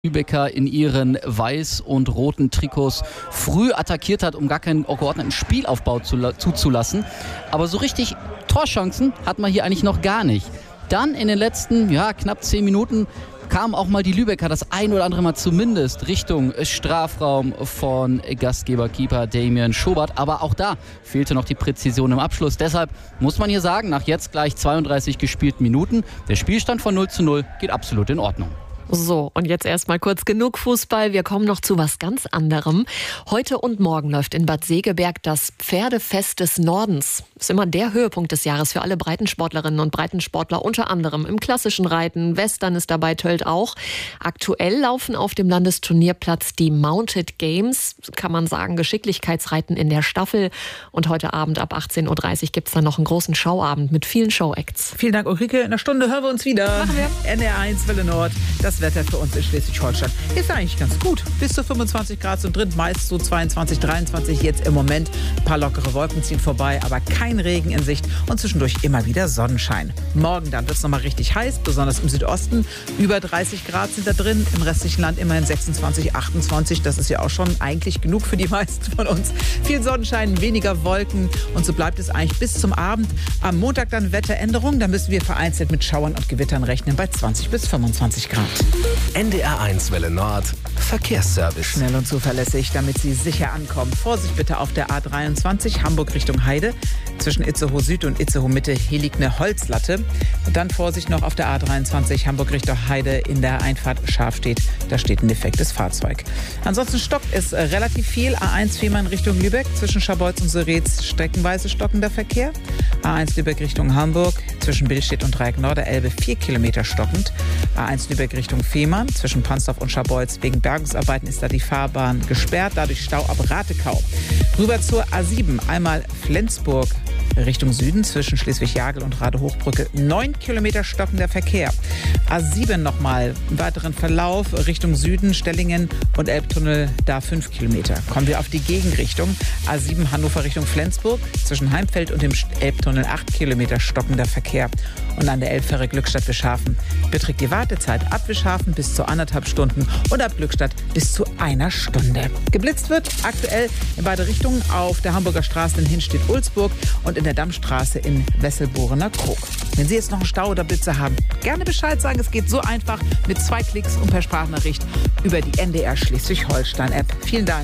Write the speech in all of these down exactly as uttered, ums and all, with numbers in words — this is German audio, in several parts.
Lübecker in ihren weiß- und roten Trikots früh attackiert hat, um gar keinen geordneten Spielaufbau zu, zuzulassen. Aber so richtig Torchancen hat man hier eigentlich noch gar nicht. Dann in den letzten ja, knapp zehn Minuten kamen auch mal die Lübecker das ein oder andere Mal zumindest Richtung Strafraum von Gastgeberkeeper Damien Schobert. Aber auch da fehlte noch die Präzision im Abschluss. Deshalb muss man hier sagen, nach jetzt gleich zweiunddreißig gespielten Minuten, der Spielstand von null zu null geht absolut in Ordnung. So, und jetzt erstmal kurz genug Fußball. Wir kommen noch zu was ganz anderem. Heute und morgen läuft in Bad Segeberg das Pferdefest des Nordens. Ist immer der Höhepunkt des Jahres für alle Breitensportlerinnen und Breitensportler, unter anderem im klassischen Reiten. Western ist dabei, Tölt auch. Aktuell laufen auf dem Landesturnierplatz die Mounted Games, kann man sagen, Geschicklichkeitsreiten in der Staffel. Und heute Abend ab achtzehn Uhr dreißig gibt es dann noch einen großen Schauabend mit vielen Showacts. Vielen Dank, Ulrike. In einer Stunde hören wir uns wieder. Machen wir. N D R eins Welle Nord. Das Wetter für uns in Schleswig-Holstein ist eigentlich ganz gut. Bis zu fünfundzwanzig Grad sind drin, meist so zweiundzwanzig, dreiundzwanzig jetzt im Moment. Ein paar lockere Wolken ziehen vorbei, aber kein Regen in Sicht und zwischendurch immer wieder Sonnenschein. Morgen dann wird es nochmal richtig heiß, besonders im Südosten. Über dreißig Grad sind da drin, im restlichen Land immerhin sechsundzwanzig, achtundzwanzig. Das ist ja auch schon eigentlich genug für die meisten von uns. Viel Sonnenschein, weniger Wolken und so bleibt es eigentlich bis zum Abend. Am Montag dann Wetteränderung, da müssen wir vereinzelt mit Schauern und Gewittern rechnen bei zwanzig bis fünfundzwanzig Grad. N D R eins Welle Nord, Verkehrsservice. Schnell und zuverlässig, damit Sie sicher ankommen. Vorsicht bitte auf der A dreiundzwanzig, Hamburg Richtung Heide. Zwischen Itzehoe Süd und Itzehoe Mitte, hier liegt eine Holzlatte. Und dann Vorsicht noch auf der A dreiundzwanzig, Hamburg Richtung Heide in der Einfahrt Scharfstedt. Da steht ein defektes Fahrzeug. Ansonsten stockt es äh, relativ viel. A eins Fehmarn Richtung Lübeck, zwischen Scharbeutz und Soretz streckenweise stockender Verkehr. A eins Lübeck Richtung Hamburg, zwischen Billstedt und Dreieck Norderelbe vier Kilometer stockend. A eins Lübeck Richtung Fehmarn, zwischen Pansdorf und Scharbeutz. Wegen Bergungsarbeiten ist da die Fahrbahn gesperrt, dadurch Stau ab Ratekau. Rüber zur A sieben, einmal Flensburg Richtung Süden, zwischen Schleswig-Jagel und Radehochbrücke neun Kilometer stockender Verkehr. A sieben nochmal, im weiteren Verlauf Richtung Süden, Stellingen und Elbtunnel, da fünf Kilometer. Kommen wir auf die Gegenrichtung. A sieben Hannover Richtung Flensburg, zwischen Heimfeld und dem Elbtunnel acht Kilometer stockender Verkehr. Und an der Elbfähre Glückstadt-Wischhafen beträgt die Wartezeit ab Wischhafen bis zu anderthalb Stunden und ab Glückstadt bis zu einer Stunde. Geblitzt wird aktuell in beide Richtungen auf der Hamburger Straße in Hinstedt-Ulzburg und in der Dammstraße in Wesselborener Krog. Wenn Sie jetzt noch einen Stau oder Blitze haben, gerne Bescheid sagen. Es geht so einfach mit zwei Klicks und per Sprachnachricht über die N D R Schleswig-Holstein-App. Vielen Dank.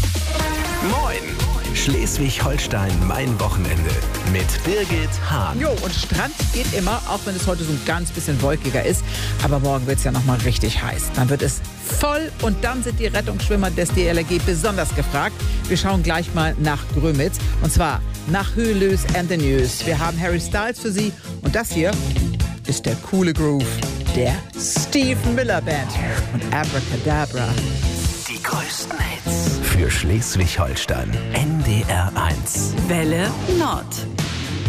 Moin! Schleswig-Holstein, mein Wochenende mit Birgit Hahn. Jo, und Strand geht immer, auch wenn es heute so ein ganz bisschen wolkiger ist. Aber morgen wird es ja nochmal richtig heiß. Dann wird es voll und dann sind die Rettungsschwimmer des D L R G besonders gefragt. Wir schauen gleich mal nach Grömitz und zwar nach Höhlös and the News. Wir haben Harry Styles für Sie und das hier ist der coole Groove der Steve Miller Band und Abracadabra. Die größten Hits für Schleswig-Holstein. N D R eins. Welle Nord.